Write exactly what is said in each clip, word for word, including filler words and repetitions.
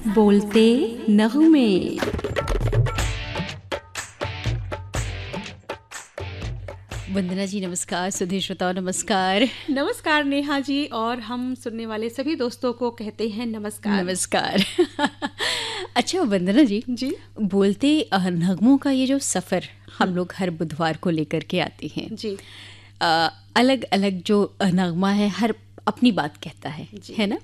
बोलते नगमे। वंदना जी नमस्कार, सुधी श्रोताओं नमस्कार। नमस्कार नेहा जी, और हम सुनने वाले सभी दोस्तों को कहते हैं नमस्कार। नमस्कार। अच्छा वंदना जी जी बोलते नगमों का ये जो सफ़र हम लोग हर बुधवार को लेकर के आते हैं जी आ, अलग अलग जो नगमा है हर अपनी बात कहता है, है ना।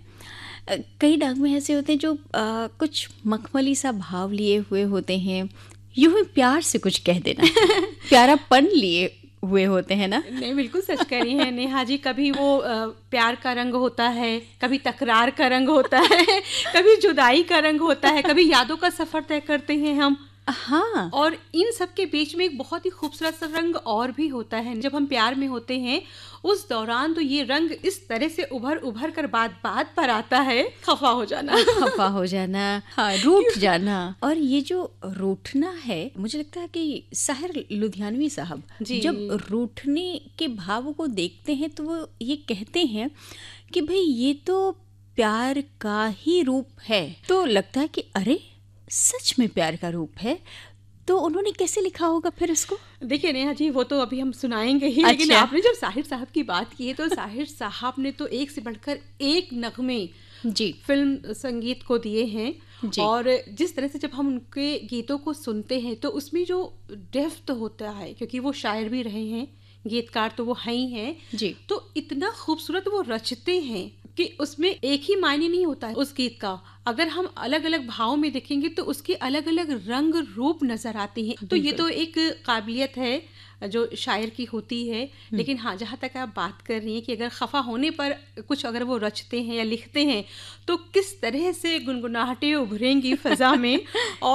कई नगमे ऐसे होते हैं जो आ, कुछ मखमली सा भाव लिए हुए होते हैं, यूं ही प्यार से कुछ कह देना, प्यारापन लिए हुए होते हैं ना। नहीं, बिल्कुल सच कह रही हैं नेहा जी। कभी वो आ, प्यार का रंग होता है, कभी तकरार का रंग होता है, कभी जुदाई का रंग होता है, कभी यादों का सफ़र तय करते हैं हम। हाँ, और इन सब के बीच में एक बहुत ही खूबसूरत सा रंग और भी होता है। जब हम प्यार में होते हैं उस दौरान तो ये रंग इस तरह से उभर उभर कर बात बात पर आता है, खफा हो जाना। खफा हो जाना, हाँ, रूठ जाना। और ये जो रूठना है, मुझे लगता है कि साहिर लुधियानवी साहब जब रूठने के भाव को देखते हैं तो वो ये कहते हैं कि भाई ये तो प्यार का ही रूप है। तो लगता है कि अरे सच में प्यार का रूप है। तो उन्होंने कैसे लिखा होगा फिर इसको? देखिए नेहा जी, वो तो अभी हम सुनाएंगे ही। अच्छा। लेकिन आपने जब साहिर साहब की बात की है तो साहिर साहब ने तो एक से बढ़कर एक नगमे जी फिल्म संगीत को दिए हैं। और जिस तरह से जब हम उनके गीतों को सुनते हैं तो उसमें जो डेप्थ होता है, क्योंकि वो शायर भी रहे हैं, गीतकार तो वो हैं ही हैं जी, तो इतना खूबसूरत वो रचते हैं कि उसमें एक ही मायने नहीं होता है उस गीत का। अगर हम अलग अलग भाव में देखेंगे तो उसके अलग अलग रंग रूप नजर आते हैं। तो ये तो एक काबिलियत है जो शायर की होती है। लेकिन हाँ, जहाँ तक आप बात कर रही हैं कि अगर खफा होने पर कुछ अगर वो रचते हैं या लिखते हैं तो किस तरह से गुनगुनाहटें उभरेंगी फिजा में। और